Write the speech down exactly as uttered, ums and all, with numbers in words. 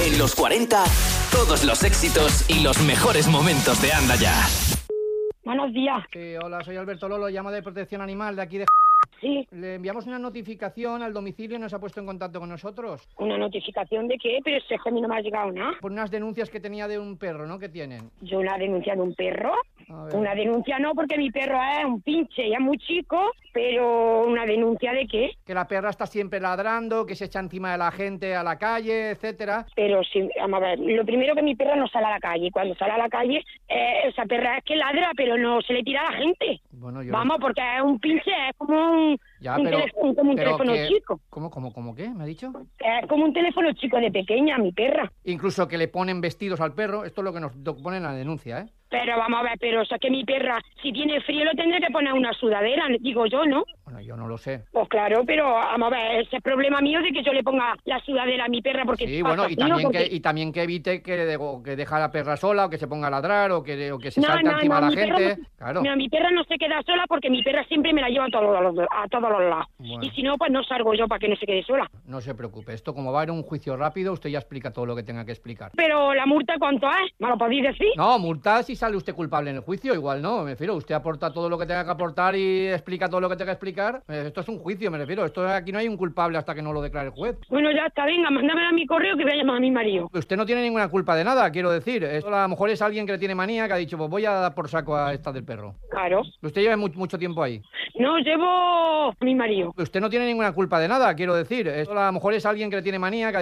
En los cuarenta, todos los éxitos y los mejores momentos de Anda Ya. Buenos días. Sí, hola, soy Alberto Lolo, llamo de Protección Animal de aquí de... Sí. Le enviamos una notificación al domicilio y nos ha puesto en contacto con nosotros. ¿Una notificación de qué? Pero si es que a mí no me ha llegado nada. Por unas denuncias que tenía de un perro, ¿no? Que tienen. ¿Yo una denuncia de un perro? A ver. Una denuncia no, porque mi perro es un pinche y es muy chico, pero ¿una denuncia de qué? Que la perra está siempre ladrando, que se echa encima de la gente a la calle, etcétera. Pero sí, vamos a ver, lo primero que mi perra no sale a la calle. Cuando sale a la calle, eh, esa perra es que ladra, pero no se le tira a la gente. Bueno, yo... Vamos, porque es un pinche, es como un, Ya, un, pero, teléfono, como un pero teléfono que... chico. ¿Cómo, cómo, cómo qué? ¿Me ha dicho? Es como un teléfono chico de pequeña, mi perra. Incluso que le ponen vestidos al perro, esto es lo que nos pone en la denuncia, ¿eh? Pero vamos a ver, pero o sea que mi perra, si tiene frío, lo tendré que poner una sudadera, digo yo, ¿no? Bueno, yo no lo sé. Pues claro, pero vamos a ver, ese es problema mío de que yo le ponga la sudadera a mi perra porque... Sí, bueno, y también, porque... que, y también que evite que, de, que deja a la perra sola, o que se ponga a ladrar, o que, o que se no, salta no, encima no, a mi la perra gente. No, claro. no, mi perra no se queda sola porque mi perra siempre me la lleva a todos los, a todos los lados. Bueno. Y si no, pues no salgo yo para que no se quede sola. No se preocupe, esto como va a haber un juicio rápido, usted ya explica todo lo que tenga que explicar. Pero la multa, ¿cuánto es? ¿Me lo podéis decir? No, multa si sale usted culpable en el juicio, igual no, me refiero, usted aporta todo lo que tenga que aportar y explica todo lo que tenga que explicar. Eh, Esto es un juicio, me refiero, esto aquí no hay un culpable hasta que no lo declare el juez. Bueno, ya está, venga, mándame a mi correo que voy a llamar a mi marido. Usted no tiene ninguna culpa de nada, quiero decir. Esto a lo mejor es alguien que le tiene manía, que ha dicho, pues voy a dar por saco a esta del perro. Claro. Usted lleva mu- mucho tiempo ahí. No, llevo a mi marido. Usted no tiene ninguna culpa de nada, quiero decir. Esto a lo mejor es alguien que le tiene manía, que